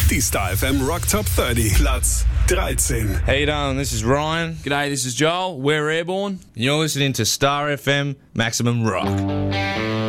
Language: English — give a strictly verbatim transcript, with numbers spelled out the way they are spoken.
Die Star F M Rock Top thirty, Platz dreizehn. How you doing? This is Ryan. G'day, this is Joel. We're Airborne. You're listening to Star F M Maximum Rock.